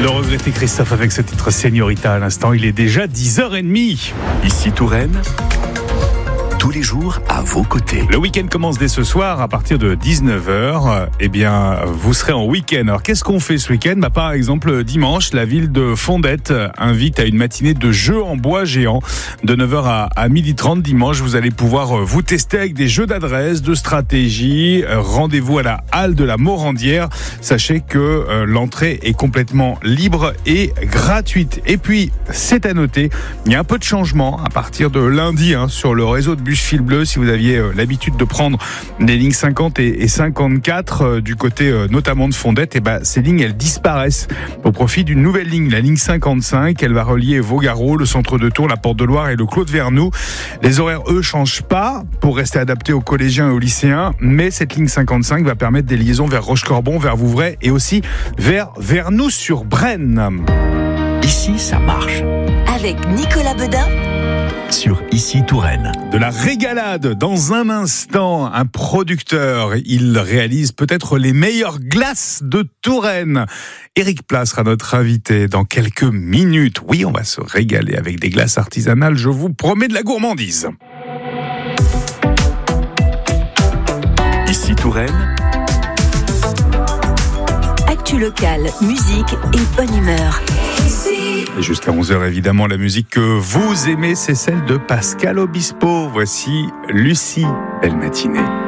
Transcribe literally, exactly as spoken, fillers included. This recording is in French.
Le regretté Christophe avec ce titre Señorita à l'instant, il est déjà dix heures trente. Ici Touraine, tous les jours à vos côtés. Le week-end commence dès ce soir à partir de dix-neuf heures. Eh bien, vous serez en week-end. Alors, qu'est-ce qu'on fait ce week-end ? Bah, par exemple, dimanche, la ville de Fondette invite à une matinée de jeux en bois géants de neuf heures à, à midi trente dimanche. Vous allez pouvoir vous tester avec des jeux d'adresse, de stratégie. Rendez-vous à la halle de la Morandière. Sachez que euh, l'entrée est complètement libre et gratuite. Et puis, c'est à noter, il y a un peu de changement à partir de lundi hein, sur le réseau de bus Fil Bleu. Si vous aviez euh, l'habitude de prendre les lignes cinquante et, et cinquante-quatre euh, du côté euh, notamment de Fondette, et ben ces lignes elles disparaissent au profit d'une nouvelle ligne, la ligne cinquante-cinq. Elle va relier Vaugaro, le centre de Tours, la Porte de Loire et le Clos de Vernoux. Les horaires eux changent pas pour rester adaptés aux collégiens et aux lycéens, mais cette ligne cinquante-cinq va permettre des liaisons vers Rochecorbon, vers Vouvray et aussi vers Vernoux-sur-Brenne. Ici, ça marche. Avec Nicolas Beudin sur Ici Touraine. De la régalade dans un instant, un producteur, il réalise peut-être les meilleures glaces de Touraine. Éric Plas sera notre invité dans quelques minutes. Oui, on va se régaler avec des glaces artisanales, je vous promets de la gourmandise. Ici Touraine. Actu locale, musique et bonne humeur. Et jusqu'à onze heures, évidemment, la musique que vous aimez, c'est celle de Pascal Obispo. Voici Lucie. Belle matinée.